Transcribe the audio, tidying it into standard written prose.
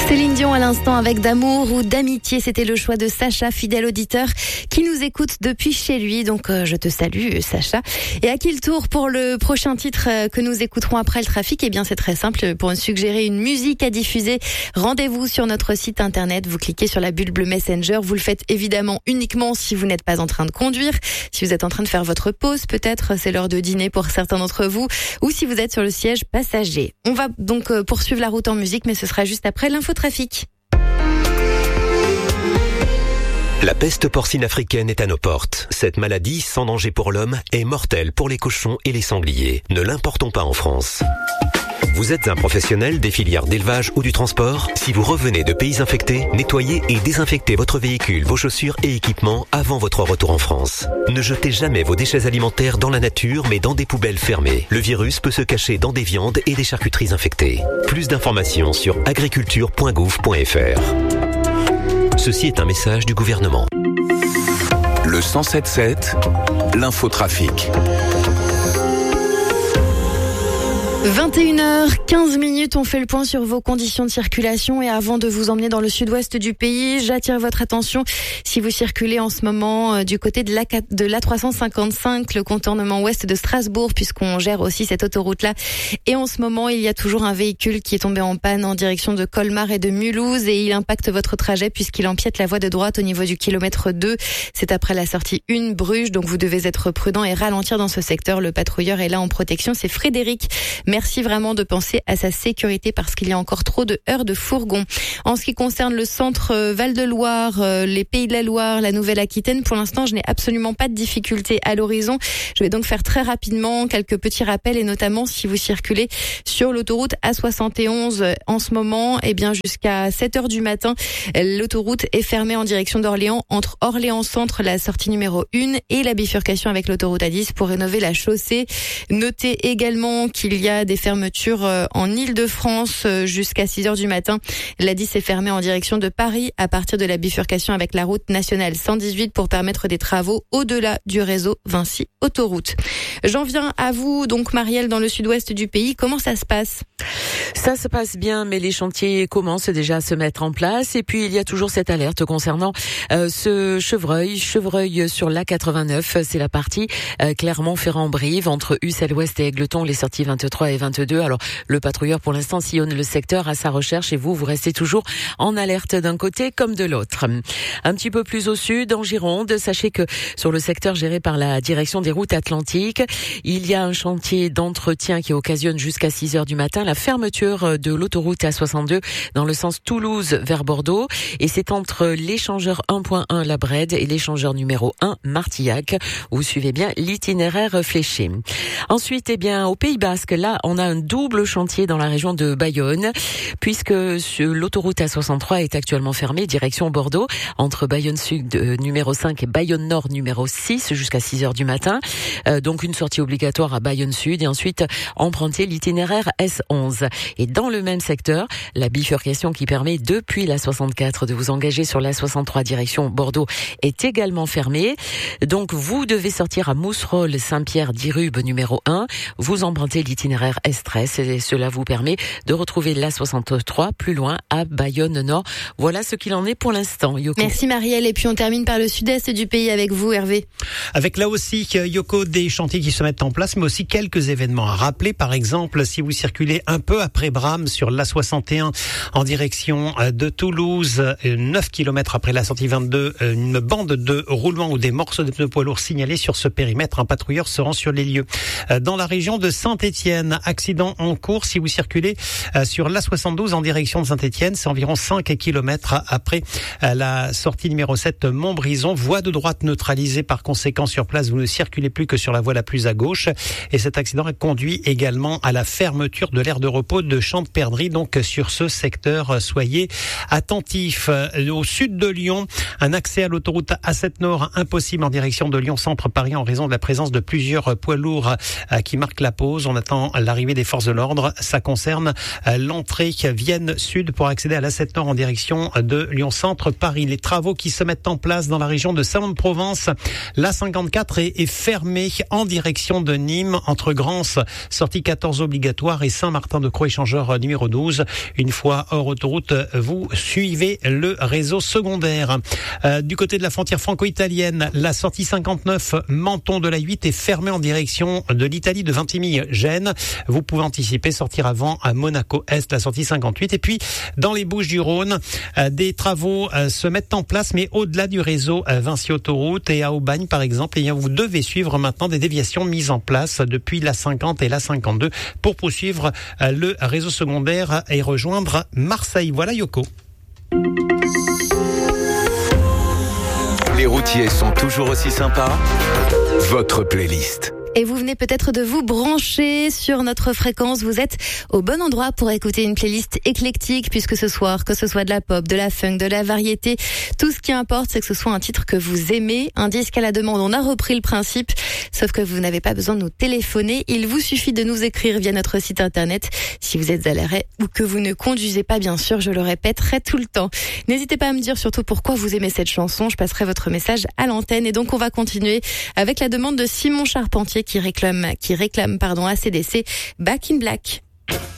Céline Dion à l'instant avec D'amour ou d'amitié, c'était le choix de Sacha, fidèle auditeur qui nous écoute depuis chez lui. Donc je te salue Sacha. Et à qui le tour pour le prochain titre que nous écouterons après le trafic? Eh bien c'est très simple, pour suggérer une musique à diffuser, rendez-vous sur notre site internet, vous cliquez sur la bulle bleue Messenger, vous le faites évidemment uniquement si vous n'êtes pas en train de conduire, si vous êtes en train de faire votre pause peut-être, c'est l'heure de dîner pour certains d'entre vous, ou si vous êtes sur le siège passager. On va donc poursuivre la route en musique, mais ce sera juste après l'infotrafic. La peste porcine africaine est à nos portes. Cette maladie, sans danger pour l'homme, est mortelle pour les cochons et les sangliers. Ne l'importons pas en France. Vous êtes un professionnel des filières d'élevage ou du transport? Si vous revenez de pays infectés, nettoyez et désinfectez votre véhicule, vos chaussures et équipements avant votre retour en France. Ne jetez jamais vos déchets alimentaires dans la nature, mais dans des poubelles fermées. Le virus peut se cacher dans des viandes et des charcuteries infectées. Plus d'informations sur agriculture.gouv.fr. Ceci est un message du gouvernement. Le 107.7, l'infotrafic. 21h15, on fait le point sur vos conditions de circulation et avant de vous emmener dans le sud-ouest du pays, j'attire votre attention si vous circulez en ce moment du côté de l'A355, le contournement ouest de Strasbourg, puisqu'on gère aussi cette autoroute-là. Et en ce moment, il y a toujours un véhicule qui est tombé en panne en direction de Colmar et de Mulhouse et il impacte votre trajet puisqu'il empiète la voie de droite au niveau du kilomètre 2. C'est après la sortie 1 Bruges, donc vous devez être prudent et ralentir dans ce secteur. Le patrouilleur est là en protection, c'est Frédéric. Merci vraiment de penser à sa sécurité parce qu'il y a encore trop de heurts de fourgons. En ce qui concerne le centre Val-de-Loire, les Pays de la Loire, la Nouvelle-Aquitaine, pour l'instant, je n'ai absolument pas de difficultés à l'horizon. Je vais donc faire très rapidement quelques petits rappels et notamment si vous circulez sur l'autoroute A71 en ce moment, eh bien jusqu'à 7h du matin, l'autoroute est fermée en direction d'Orléans entre Orléans-Centre, la sortie numéro 1 et la bifurcation avec l'autoroute A10 pour rénover la chaussée. Notez également qu'il y a des fermetures en Île-de-France jusqu'à 6h du matin. La 10 est fermée en direction de Paris à partir de la bifurcation avec la route nationale 118 pour permettre des travaux au-delà du réseau Vinci Autoroute. J'en viens à vous, donc Marielle, dans le sud-ouest du pays. Comment ça se passe? Ça se passe bien, mais les chantiers commencent déjà à se mettre en place. Et puis, il y a toujours cette alerte concernant ce chevreuil sur l'A89. C'est la partie Clermont-Ferrand-Brive, entre Ussel-Ouest et Égletons, les sorties 23 et 22. Alors, le patrouilleur, pour l'instant, sillonne le secteur à sa recherche et vous restez toujours en alerte d'un côté comme de l'autre. Un petit peu plus au sud, en Gironde, sachez que sur le secteur géré par la direction des routes atlantiques, il y a un chantier d'entretien qui occasionne jusqu'à 6h du matin la fermeture de l'autoroute A62 dans le sens Toulouse vers Bordeaux. Et c'est entre l'échangeur 1.1 La Brède et l'échangeur numéro 1 Martillac. Vous suivez bien l'itinéraire fléché. Ensuite, eh bien, au Pays Basque, là, on a un double chantier dans la région de Bayonne, puisque l'autoroute A63 est actuellement fermée direction Bordeaux, entre Bayonne Sud numéro 5 et Bayonne Nord numéro 6 jusqu'à 6h du matin. Donc une sortie obligatoire à Bayonne Sud et ensuite emprunter l'itinéraire S11. Et dans le même secteur, la bifurcation qui permet depuis la 64 de vous engager sur la 63 direction Bordeaux est également fermée. Donc vous devez sortir à Mousserolles Saint-Pierre-d'Irube numéro 1. Vous empruntez l'itinéraire S13 et cela vous permet de retrouver la 63 plus loin à Bayonne Nord. Voilà ce qu'il en est pour l'instant, Yoko. Merci Marielle. Et puis on termine par le sud-est du pays avec vous, Hervé. Avec là aussi, Yoko, des chantiers qui se mettent en place, mais aussi quelques événements à rappeler. Par exemple, si vous circulez un peu après Bram sur l'A61 en direction de Toulouse, 9 km après la sortie 22, une bande de roulement ou des morceaux de pneus poids lourds signalés sur ce périmètre. Un patrouilleur se rend sur les lieux. Dans la région de Saint-Étienne, accident en cours si vous circulez sur l'A72 en direction de Saint-Étienne. C'est environ 5 km après la sortie numéro 7 Montbrison. Voie de droite neutralisée, par conséquent sur place vous ne circulez plus que sur la voie la plus à gauche. Et cet accident a conduit également à la fermeture de l'aire de repos de Champeperdrix. Donc sur ce secteur, soyez attentifs. Au sud de Lyon, un accès à l'autoroute A7 Nord impossible en direction de Lyon Centre Paris en raison de la présence de plusieurs poids lourds qui marquent la pause. On attend l'arrivée des forces de l'ordre. Ça concerne l'entrée Vienne Sud pour accéder à l'A7 Nord en direction de Lyon-Centre, Paris. Les travaux qui se mettent en place dans la région de Salon-de-Provence. L'A54 est fermée en direction de Nîmes, entre Grance, sortie 14 obligatoire, et Saint-Martin-de-Croix, échangeur numéro 12. Une fois hors autoroute, vous suivez le réseau secondaire. Du côté de la frontière franco-italienne, la sortie 59 Menton de la 8 est fermée en direction de l'Italie de Vintimille-Gênes. Vous pouvez anticiper, sortir avant à Monaco-Est, la sortie 58. Et puis, dans les Bouches-du-Rhône, des travaux se mettent en place, mais au-delà du réseau Vinci Autoroute, et à Aubagne, par exemple, vous devez suivre maintenant des déviations mises en place depuis la 50 et la 52 pour poursuivre le réseau secondaire et rejoindre Marseille. Voilà, Yoko. Les routiers sont toujours aussi sympas. Votre playlist. Et vous venez peut-être de vous brancher sur notre fréquence. Vous êtes au bon endroit pour écouter une playlist éclectique, puisque ce soir, que ce soit de la pop, de la funk, de la variété, tout ce qui importe, c'est que ce soit un titre que vous aimez, un disque à la demande. On a repris le principe, sauf que vous n'avez pas besoin de nous téléphoner. Il vous suffit de nous écrire via notre site internet si vous êtes à l'arrêt ou que vous ne conduisez pas, bien sûr, je le répéterai tout le temps. N'hésitez pas à me dire surtout pourquoi vous aimez cette chanson. Je passerai votre message à l'antenne. Et donc, on va continuer avec la demande de Simon Charpentier qui réclame AC/DC Back in Black.